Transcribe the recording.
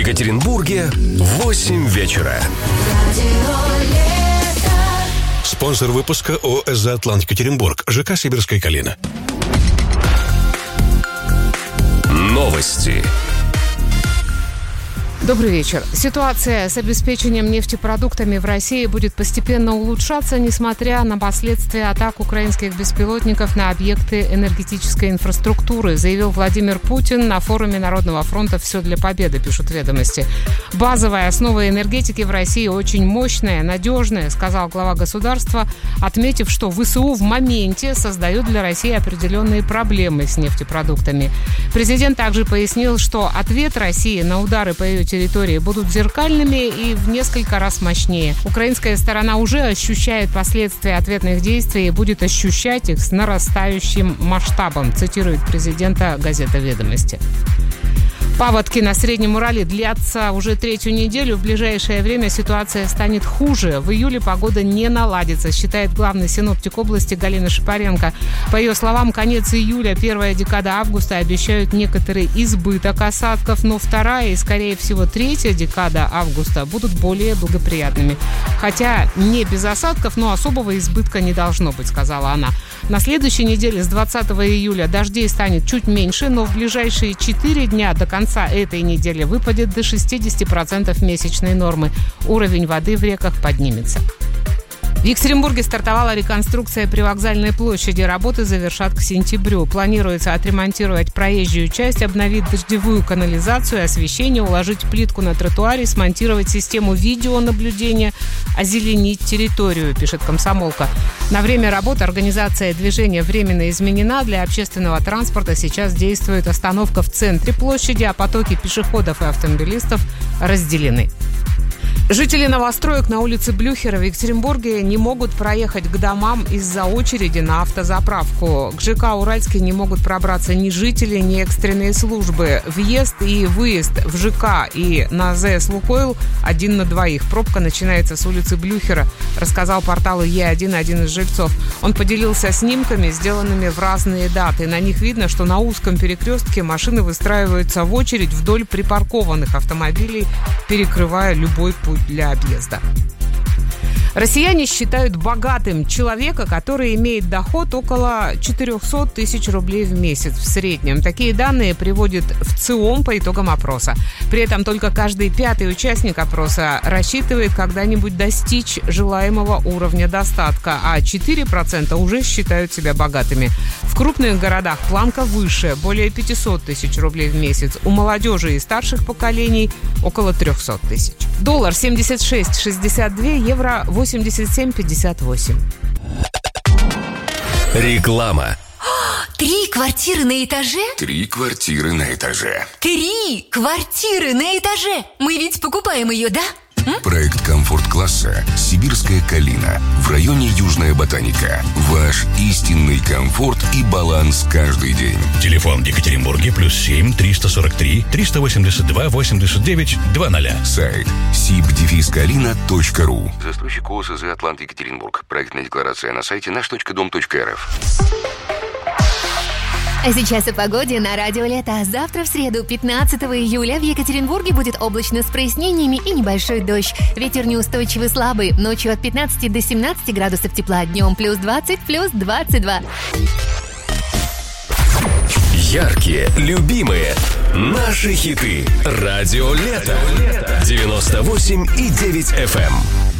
Екатеринбурге 8 вечера. Спонсор выпуска ООО «ЭЗА Атлант Екатеринбург», ЖК «Сибирская Калина». Новости. Добрый вечер. Ситуация с обеспечением нефтепродуктами в России будет постепенно улучшаться, несмотря на последствия атак украинских беспилотников на объекты энергетической инфраструктуры, заявил Владимир Путин на форуме Народного фронта «Все для победы», пишут «Ведомости». Базовая основа энергетики в России очень мощная, надежная, сказал глава государства, отметив, что ВСУ в моменте создают для России определенные проблемы с нефтепродуктами. Президент также пояснил, что ответ России на удары по ее территории будут зеркальными и в несколько раз мощнее. Украинская сторона уже ощущает последствия ответных действий и будет ощущать их с нарастающим масштабом, цитирует президента газета «Ведомости». Паводки на Среднем Урале длятся уже третью неделю. В ближайшее время ситуация станет хуже. В июле погода не наладится, считает главный синоптик области Галина Шапаренко. По ее словам, конец июля, первая декада августа обещают некоторый избыток осадков, но вторая и, скорее всего, третья декада августа будут более благоприятными. Хотя не без осадков, но особого избытка не должно быть, сказала она. На следующей неделе с 20 июля дождей станет чуть меньше, но в ближайшие 4 дня до конца этой недели выпадет до 60% месячной нормы. Уровень воды в реках поднимется. В Екатеринбурге стартовала реконструкция привокзальной площади. Работы завершат к сентябрю. Планируется отремонтировать проезжую часть, обновить дождевую канализацию, освещение, уложить плитку на тротуаре, смонтировать систему видеонаблюдения, озеленить территорию, пишет «Комсомолка». На время работы организация движения временно изменена. Для общественного транспорта сейчас действует остановка в центре площади, а потоки пешеходов и автомобилистов разделены. Жители новостроек на улице Блюхера в Екатеринбурге не могут проехать к домам из-за очереди на автозаправку. К ЖК «Уральский» не могут пробраться ни жители, ни экстренные службы. Въезд и выезд в ЖК и на АЗС «Лукойл» 1 на 2. Пробка начинается с улицы Блюхера, рассказал порталу Е1 один из жильцов. Он поделился снимками, сделанными в разные даты. На них видно, что на узком перекрестке машины выстраиваются в очередь вдоль припаркованных автомобилей, перекрывая любой путь для объезда. Россияне считают богатым человека, который имеет доход около 400 тысяч рублей в месяц в среднем. Такие данные приводит ВЦИОМ по итогам опроса. При этом только каждый 5-й участник опроса рассчитывает когда-нибудь достичь желаемого уровня достатка, а 4% уже считают себя богатыми. В крупных городах планка выше, более 500 тысяч рублей в месяц. У молодежи и старших поколений около 300 тысяч. Доллар 76,62, евро 87,58. Реклама. 3 квартиры на этаже? 3 квартиры на этаже. 3 квартиры на этаже! Мы ведь покупаем ее, да? Проект комфорт-класса «Сибирская Калина» в районе Южная Ботаника. Ваш истинный комфорт и баланс каждый день. Телефон в Екатеринбурге +7 343 382 89 00. Сайт sib-kalina.ru. Застройщик ООО «ЭЗА Атлант Екатеринбург». Проектная декларация на сайте наш.дом.рф. А сейчас о погоде на Радио Лето. Завтра, в среду, 15 июля, в Екатеринбурге будет облачно с прояснениями и небольшой дождь. Ветер неустойчивый слабый. Ночью от 15 до 17 градусов тепла. Днем +20, +22. Яркие, любимые, наши хиты. Радио Лето. 98,9 FM.